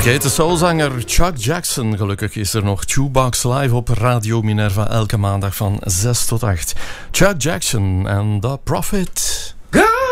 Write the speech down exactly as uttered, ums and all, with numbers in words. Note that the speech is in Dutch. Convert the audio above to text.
vergeten soulzanger Chuck Jackson. Gelukkig is er nog Jukebox Live op Radio Minerva elke maandag van zes tot acht. Chuck Jackson en The Prophet.